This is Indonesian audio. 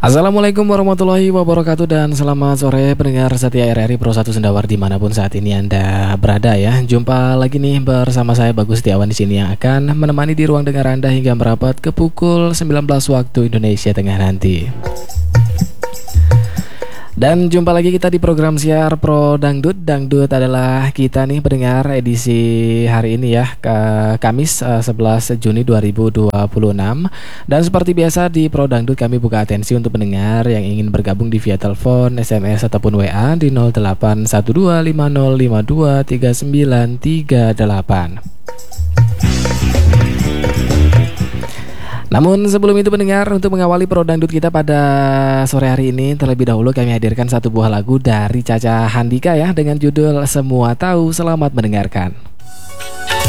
Assalamualaikum warahmatullahi wabarakatuh dan selamat sore pendengar setia RRI Pro 1 Sendawar dimanapun saat ini Anda berada ya. Jumpa lagi nih bersama saya Bagus Setiawan di sini yang akan menemani di ruang dengar Anda hingga merapat ke pukul 19 waktu Indonesia Tengah nanti. Dan jumpa lagi kita di program siar Pro Dangdut. Dangdut adalah kita nih pendengar edisi hari ini ya, Kamis 11 Juni 2026. Dan seperti biasa di Pro Dangdut kami buka atensi untuk pendengar yang ingin bergabung di via telepon, SMS ataupun WA di 081250523938. Namun sebelum itu pendengar, untuk mengawali Pro Dangdut kita pada sore hari ini, terlebih dahulu kami hadirkan satu buah lagu dari Caca Handika ya, dengan judul Semua Tahu. Selamat mendengarkan.